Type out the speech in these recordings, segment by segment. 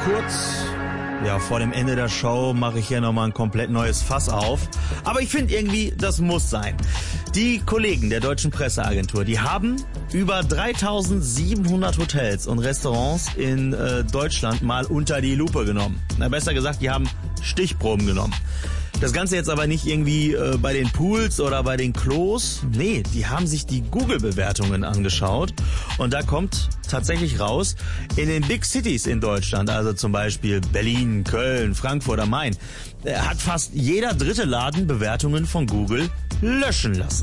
kurz. Ja, vor dem Ende der Show mache ich hier nochmal ein komplett neues Fass auf. Aber ich finde irgendwie, das muss sein. Die Kollegen der Deutschen Presseagentur, die haben über 3700 Hotels und Restaurants in Deutschland mal unter die Lupe genommen. Na, besser gesagt, die haben Stichproben genommen. Das Ganze jetzt aber nicht irgendwie bei den Pools oder bei den Klos. Nee, die haben sich die Google-Bewertungen angeschaut. Und da kommt tatsächlich raus, in den Big Cities in Deutschland, also zum Beispiel Berlin, Köln, Frankfurt am Main, hat fast jeder dritte Laden Bewertungen von Google löschen lassen.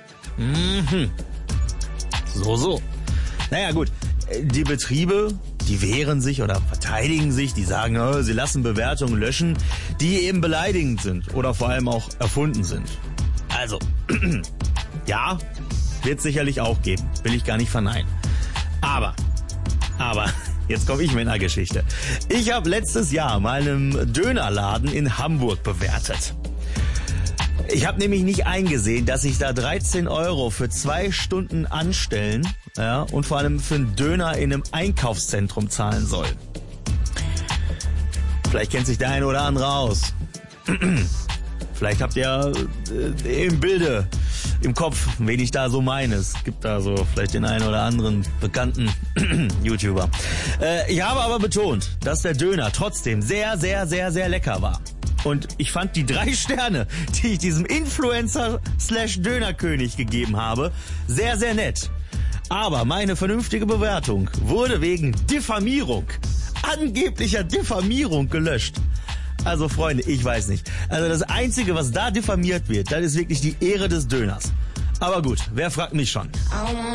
So. Naja gut, die Betriebe, die wehren sich oder verteidigen sich, die sagen, sie lassen Bewertungen löschen, die eben beleidigend sind oder vor allem auch erfunden sind. Also, ja, wird es sicherlich auch geben, will ich gar nicht verneinen. Aber, jetzt komme ich mit einer Geschichte. Ich habe letztes Jahr meinen Dönerladen in Hamburg bewertet. Ich habe nämlich nicht eingesehen, dass ich da 13 € für 2 Stunden anstellen, ja, und vor allem für einen Döner in einem Einkaufszentrum zahlen soll. Vielleicht kennt sich der eine oder andere aus. Vielleicht habt ihr im Bilde, im Kopf, wen ich da so meine. Es gibt da so vielleicht den einen oder anderen bekannten YouTuber. Ich habe aber betont, dass der Döner trotzdem sehr, sehr, sehr, sehr lecker war. Und ich fand die 3 Sterne, die ich diesem Influencer/Dönerkönig gegeben habe, sehr, sehr nett. Aber meine vernünftige Bewertung wurde wegen Diffamierung, angeblicher Diffamierung gelöscht. Also Freunde, ich weiß nicht. Also das Einzige, was da diffamiert wird, das ist wirklich die Ehre des Döners. Aber gut, wer fragt mich schon?